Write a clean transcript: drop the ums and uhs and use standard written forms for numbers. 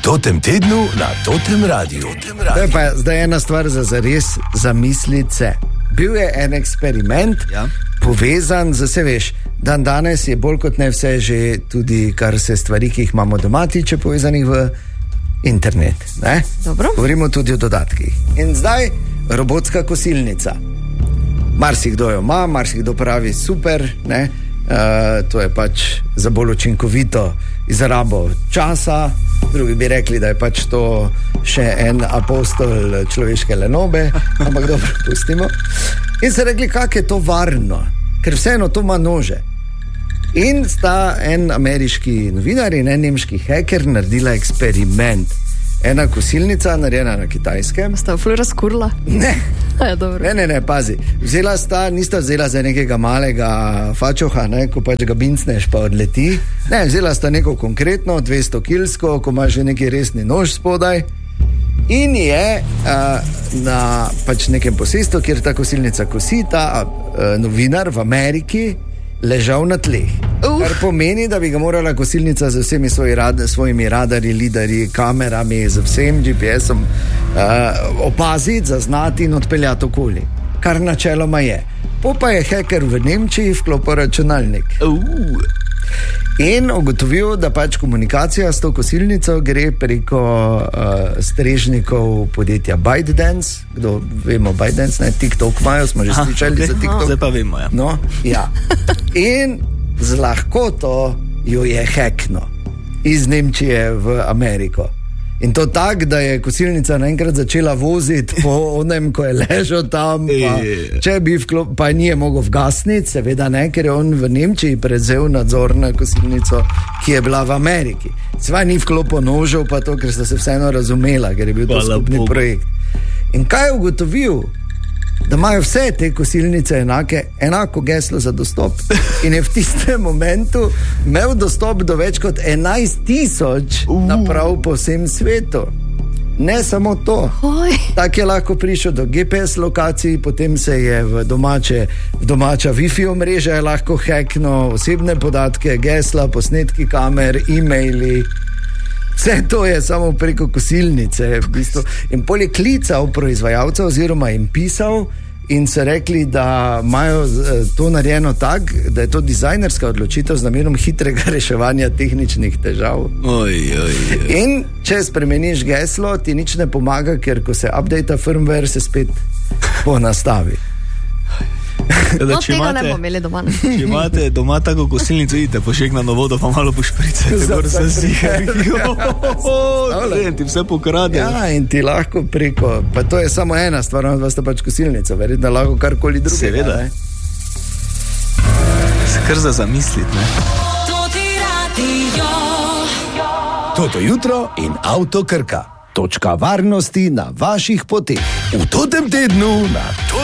Totem tednu na Totem Radiu. Zdaj ena stvar za zares zamisliti se. Bil je en eksperiment, povezan z, se veš, danes je bolj kot ne vse že tudi, kar se stvari, ki jih imamo doma tiče, povezanih v internet. Ne? Govorimo tudi o dodatkih. In zdaj robotska kosilnica. Marsikdo jo ima, marsikdo pravi super, ne? To je pač za bolj učinkovito izrabo časa, drugi bi rekli, da je pač to še en apostol človeške lenobe, ampak dobro, pustimo. In so rekli, kako je to varno, ker vseeno to ima nože. In sta en ameriški novinar in en nemški hacker naredila eksperiment. Ena kosilnica, narejena na Kitajskem. Sta ful razkurla? Ne. Ne, pazi. Nista vzela za nekega malega fačoha, ne, ko pač ga bincneš pa odleti. Ne, vzela sta neko konkretno, 200 kilsko, ko ima že neki resni nož spodaj. In je na pač nekem posestvu, kjer ta kosilnica kosi, ta novinar v Ameriki ležal na tleh. Kar pomeni, da bi ga morala kosilnica z vsemi svojimi radarji, lidarji, kamerami, z vsem GPS-om opaziti, zaznati in odpeljati okoli. Kar načeloma je. Pa je hacker v Nemčiji vklopil računalnik. In ugotovil, da pač komunikacija s to kosilnico gre preko strežnikov podjetja ByteDance. Kdo vemo ByteDance, ne? TikTok imajo, smo že slišali za TikTok. Zdaj pa vemo, ja. No, ja. In z lahkoto jo je hackno iz Nemčije v Ameriko. In to tak, da je kosilnica naenkrat začela voziti po onem, ko je ležal tam, pa ni je mogel vgasniti, seveda ne, ker je on v Nemčiji prevzel nadzor na kosilnico, ki je bila v Ameriki. Svaj ni vklopil nožev, pa to, ker sta se vseeno razumela, ker je bil to skupni projekt. In kaj je ugotovil? Da imajo vse te kosilnice enako geslo za dostop. In je v tistem momentu imel dostop do več kot 11,000 naprav po vsem svetu. Ne samo to. Tako je lahko prišel do GPS lokacij, potem se je v domača Wi-Fi omrežja lahko hackno, osebne podatke, gesla, posnetki kamer, e-maili. Vse to je samo preko kosilnice v bistvu. In pol je klical proizvajalca oziroma jim pisal in so rekli, da imajo to narejeno tak, da je to dizajnerska odločitev z namenom hitrega reševanja tehničnih težav. In če spremeniš geslo, ti nič ne pomaga, ker ko se updata firmware, se spet ponastavi. No, tega ne bomo imeli doma. Če imate doma tako kosilnico, idite pošegnano vodo, pa malo pošpricajte, gor se ziharijo. Ti vse pokrade. Ja, in ti lahko preko, pa to je samo ena stvar, vas sta pač kosilnica, verjetno lahko karkoli drugega. Seveda. Se kar za zamisliti, ne? Toto jutro in Avto Krka. Točka varnosti na vaših poteh. V Totem tednu na